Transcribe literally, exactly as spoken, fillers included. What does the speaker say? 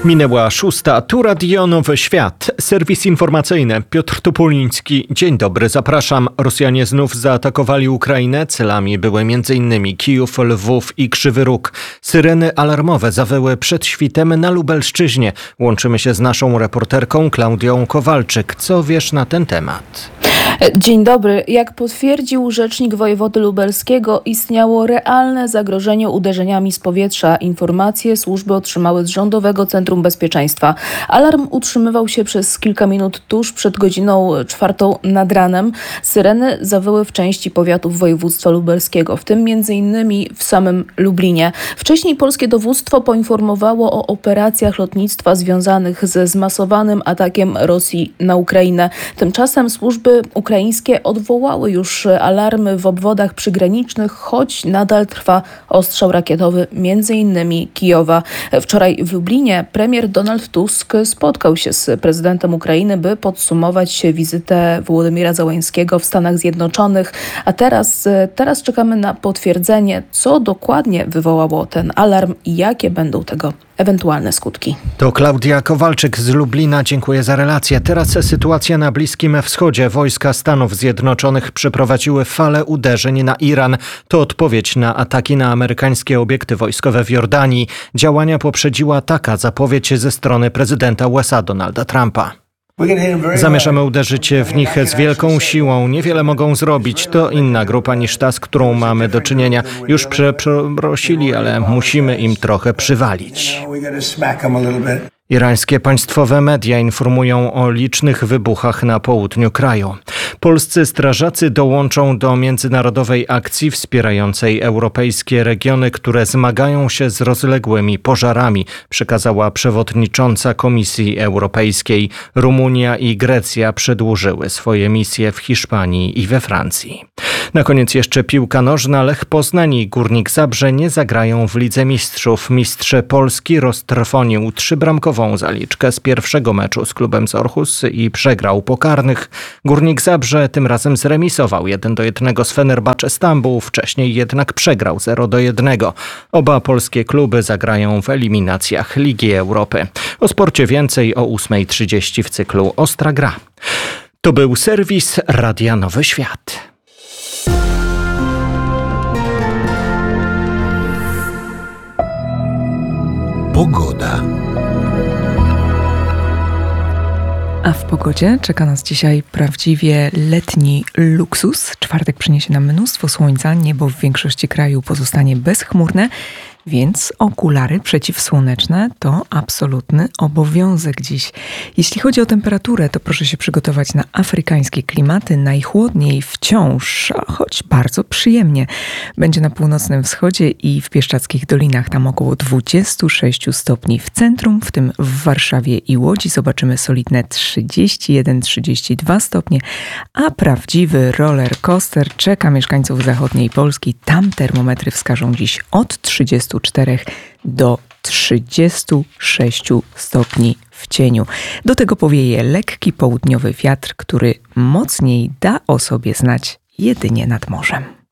Minęła szósta, tu Radio Nowy Świat, serwis informacyjny, Piotr Topuliński. Dzień dobry, zapraszam. Rosjanie znów zaatakowali Ukrainę. Celami były m.in. Kijów, Lwów i Krzywy Róg. Syreny alarmowe zawyły przed świtem na Lubelszczyźnie. Łączymy się z naszą reporterką Klaudią Kowalczyk. Co wiesz na ten temat? Dzień dobry. Jak potwierdził rzecznik wojewody lubelskiego, istniało realne zagrożenie uderzeniami z powietrza. Informacje służby otrzymały z Rządowego Centrum Bezpieczeństwa. Alarm utrzymywał się przez kilka minut tuż przed godziną czwartą nad ranem. Syreny zawyły w części powiatów województwa lubelskiego, w tym między innymi w samym Lublinie. Wcześniej polskie dowództwo poinformowało o operacjach lotnictwa związanych ze zmasowanym atakiem Rosji na Ukrainę. Tymczasem służby ukraińskie odwołały już alarmy w obwodach przygranicznych, choć nadal trwa ostrzał rakietowy między innymi Kijowa. Wczoraj w Lublinie premier Donald Tusk spotkał się z prezydentem Ukrainy, by podsumować wizytę Wołodymyra Zełenskiego w Stanach Zjednoczonych. A teraz, teraz czekamy na potwierdzenie, co dokładnie wywołało ten alarm i jakie będą tego ewentualne skutki. To Klaudia Kowalczyk z Lublina. Dziękuję za relację. Teraz sytuacja na Bliskim Wschodzie. Wojska Stanów Zjednoczonych przeprowadziły falę uderzeń na Iran. To odpowiedź na ataki na amerykańskie obiekty wojskowe w Jordanii. Działania poprzedziła taka zapowiedź ze strony prezydenta U S A Donalda Trumpa. Zamierzamy uderzyć w nich z wielką siłą. Niewiele mogą zrobić. To inna grupa niż ta, z którą mamy do czynienia. Już przeprosili, ale musimy im trochę przywalić. Irańskie państwowe media informują o licznych wybuchach na południu kraju. Polscy strażacy dołączą do międzynarodowej akcji wspierającej europejskie regiony, które zmagają się z rozległymi pożarami, przekazała przewodnicząca Komisji Europejskiej. Rumunia i Grecja przedłużyły swoje misje w Hiszpanii i we Francji. Na koniec jeszcze piłka nożna. Lech Poznań i Górnik Zabrze nie zagrają w Lidze Mistrzów. Mistrz Polski roztrwonił trzybramkową zaliczkę z pierwszego meczu z klubem z Orhus i przegrał po karnych. Górnik Zabrze tym razem zremisował jeden do jednego z Fenerbahce Stambuł, wcześniej jednak przegrał zero do jednego. Oba polskie kluby zagrają w eliminacjach Ligi Europy. O sporcie więcej o ósma trzydzieści w cyklu Ostra Gra. To był serwis Radia Nowy Świat. Pogoda. A w pogodzie czeka nas dzisiaj prawdziwie letni luksus. Czwartek przyniesie nam mnóstwo słońca, niebo w większości kraju pozostanie bezchmurne, więc okulary przeciwsłoneczne to absolutny obowiązek dziś. Jeśli chodzi o temperaturę, to proszę się przygotować na afrykańskie klimaty. Najchłodniej wciąż, choć bardzo przyjemnie. Będzie na północnym wschodzie i w Pieszczadzkich Dolinach. Tam około dwadzieścia sześć stopni. W centrum, w tym w Warszawie i Łodzi, zobaczymy solidne trzydzieści jeden trzydzieści dwa stopnie. A prawdziwy roller coaster czeka mieszkańców zachodniej Polski. Tam termometry wskażą dziś od trzydziestu czterech do trzydziestu sześciu stopni w cieniu. Do tego powieje lekki południowy wiatr, który mocniej da o sobie znać jedynie nad morzem.